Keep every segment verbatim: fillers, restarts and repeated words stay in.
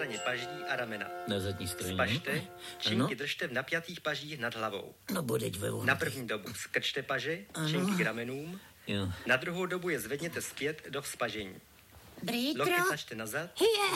straně paží a ramena. Na zadní straně. Spažte, činky držte v napjatých pažích nad hlavou. No bodeď ve vodu. Na první dobu skrčte paži, činky k ramenům. Jo. Na druhou dobu je zvedněte zpět do vzpažení. Britro. Lokty tlačte nazad.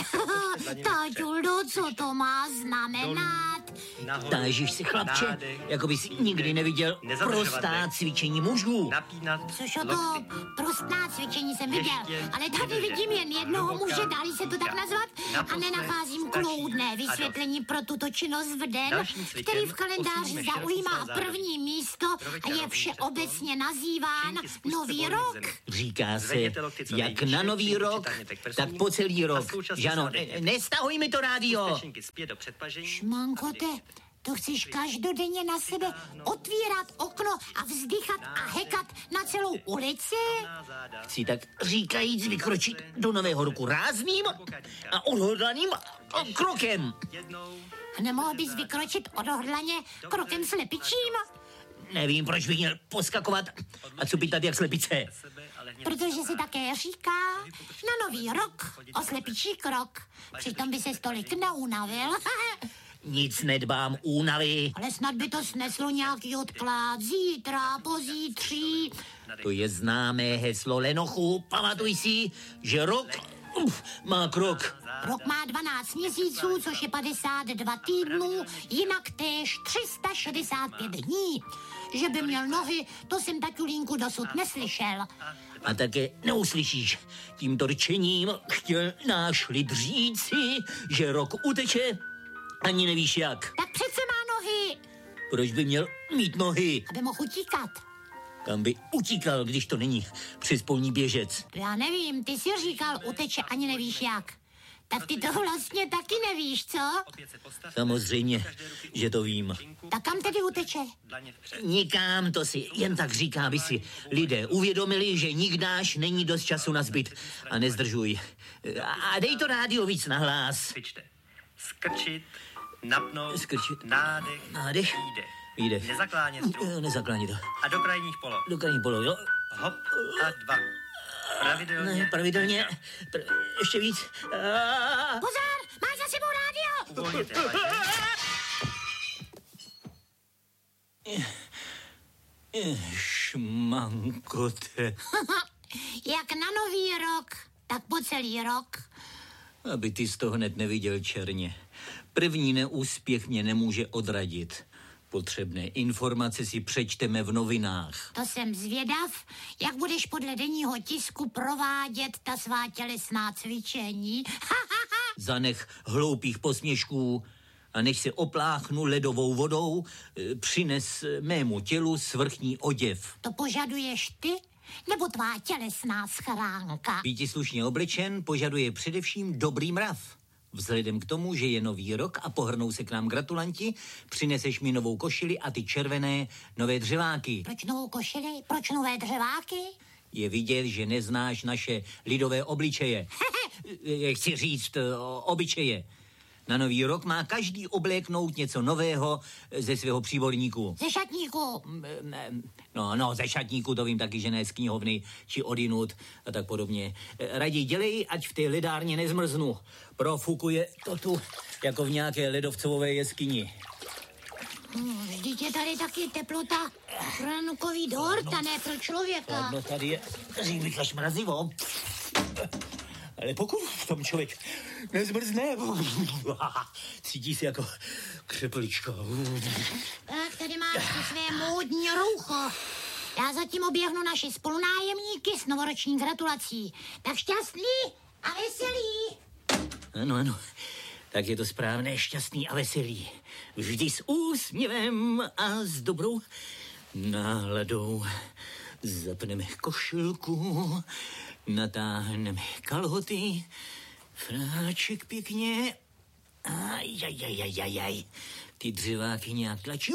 Je, táťuldo, co to má znamenat? Tážíš si, chlapče, nádech, jako bys nikdy neviděl prostá cvičení mužů. Napínat Což o to prostá cvičení jsem viděl, ale tady vidím jen jednoho muže, dá-li se to tak nazvat, a nenacházím kloudné vysvětlení pro tuto činnost v den, který v kalendáři zaujímá první místo a je všeobecně nazýván Nový rok. Říká se, jak na Nový rok, tak po celý rok. Žano, nestahuj mi to rádio. Šmankote, to chceš každodenně na sebe otvírat okno a vzdychat a hekat na celou ulici? Chci tak říkajíc vykročit do Nového roku rázným a odhodlaným krokem. Nemohl bys vykročit odhodlaně krokem slepičím? Nevím, proč bych měl poskakovat a cupitat jak slepice. Protože se také říká na Nový rok o slepičí krok. Přitom by se tolik neunavil. Nic nedbám únavy. Ale snad by to sneslo nějaký odklad. Zítra, pozítří. To je známé heslo lenochu. Pamatuj si, že rok uf, má krok. Rok má dvanáct měsíců, což je padesát dva týdnů, jinak též tři sta šedesát pět dní. Že by měl nohy, to jsem tatulínku dosud neslyšel. A také neuslyšíš. Tímto rčením chtěl náš lid říci, že rok uteče, ani nevíš jak. Tak přece má nohy. Proč by měl mít nohy? Aby mohl utíkat. Kam by utíkal, když to není přes polní běžec? Já nevím, ty jsi říkal uteče, ani nevíš jak. Tak ty to vlastně taky nevíš, co? Samozřejmě, že to vím. Tak kam tedy uteče? Nikam, to si jen tak říká, aby si lidé uvědomili, že nikdáž není dost času na zbyt. A nezdržuj. A dej to rádio víc nahlas. Skrčit, napnout, Skrčit. nádech, Nádech. výdech. Výdech. Nezaklánět to. Nezaklánět to. A do krajních poloh. Do krajních poloh, jo. Hop a dva. Pravidelně. Ne, pravidelně. Pr- ještě víc. A... Pozor, máš za sebou rádio! Uvolněte paže. Šmankote. Jak na Nový rok, tak po celý rok. Aby ty z toho hned neviděl černě. První neúspěch mě nemůže odradit. Potřebné informace si přečteme v novinách. To jsem zvědav, jak budeš podle denního tisku provádět ta svá tělesná cvičení. Zanech hloupých posměšků a než se opláchnu ledovou vodou, přines mému tělu svrchní oděv. To požaduješ ty? Nebo tvá tělesná schránka? Býti slušně oblečen požaduje především dobrý mrav. Vzhledem k tomu, že je Nový rok a pohrnou se k nám gratulanti, přineseš mi novou košili a ty červené nové dřeváky. Proč novou košili? Proč nové dřeváky? Je vidět, že neznáš naše lidové obličeje. Chci říct obyčeje. Na Nový rok má každý obléknout něco nového ze svého příborníku. Ze šatníku. No, no, ze šatníku, to vím taky, že ne z knihovny, či odinut a tak podobně. Raději dělej, ať v té ledárně nezmrznu. Profukuje to tu, jako v nějaké ledovcové jeskyni. Hmm, vždyť je tady taky teplota rankový dort, a ne pro člověka. No, tady je římika šmrazivo. Ale pokud v tom člověk nezmrzne, cítí se jako křeplička. Tak, tady máš to své módní roucho. Já zatím oběhnu naši spolunájemníky s novoroční gratulací. Tak šťastný a veselý. Ano, ano. Tak je to správné, šťastný a veselý. Vždy s úsměvem a s dobrou náladou. Zapneme košilku, natáhneme kalhoty, fráček pěkně. Ajajajajajaj. Ty dřeváky nějak tlačí.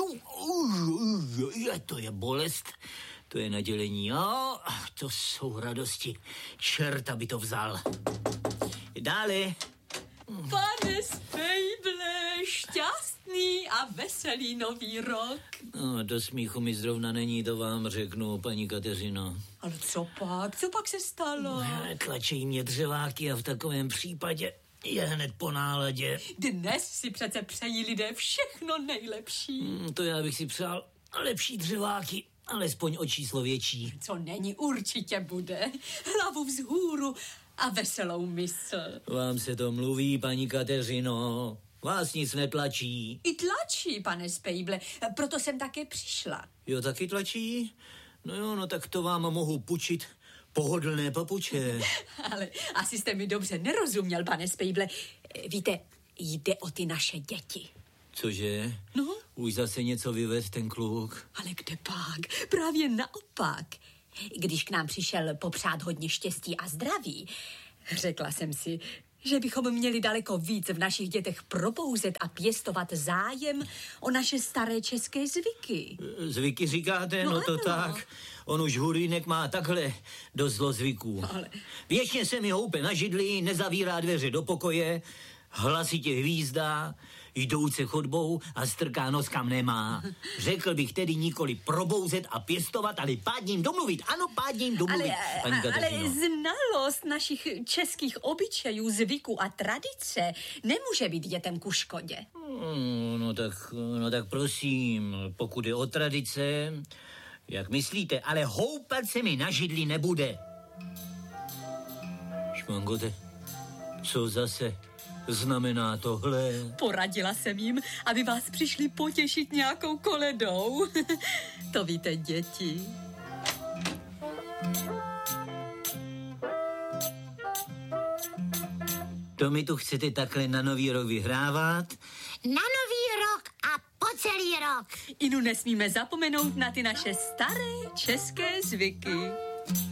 To je bolest. To je nadělení. Jo, to jsou radosti. Čert, aby to vzal. Dále. Pane Spejble, šťastný a veselý Nový rok. No, do smíchu mi zrovna není, to vám řeknu, paní Kateřino. Ale co pak? Co pak se stalo? Tlačí mě dřeváky a v takovém případě je hned po náladě. Dnes si přece přejí lidé všechno nejlepší. Hmm, to já bych si přál lepší dřeváky, alespoň o číslo větší. Co není, určitě bude. Hlavu vzhůru a veselou mysl. Vám se to mluví, paní Kateřino. Vás nic netlačí. I tlačí, pane Spejble, proto jsem také přišla. Jo, taky tlačí? No jo, no tak to vám mohu půjčit pohodlné papuče. Ale asi jste mi dobře nerozuměl, pane Spejble. Víte, jde o ty naše děti. Cože? No? Už zase něco vyvez ten kluk. Ale kde pak? Právě naopak. Když k nám přišel popřát hodně štěstí a zdraví, řekla jsem si, že bychom měli daleko víc v našich dětech propouzet a pěstovat zájem o naše staré české zvyky. Zvyky říkáte? No, no to ano. tak. On už Hulínek má takhle dost zlozvyků. Ale... Věčně se mi houpe na židli, nezavírá dveře do pokoje, hlasitě hvízdá, jdouce chodbou a strká nos kam nemá. Řekl bych tedy nikoli probouzet a pěstovat, ale pádním domluvit. Ano, pádním domluvit, ale, paní Kateřino. ale znalost našich českých obyčejů, zvyků a tradice nemůže být dětem ku škodě. Hmm, no tak, no tak prosím, pokud je o tradice, jak myslíte, ale houpat se mi na židli nebude. Šmangote, co zase znamená tohle? Poradila jsem jim, aby vás přišli potěšit nějakou koledou. To víte, děti. To mi tu chcete takhle na nový rok vyhrávat? Na nový rok a po celý rok. Inu nesmíme zapomenout na ty naše staré české zvyky.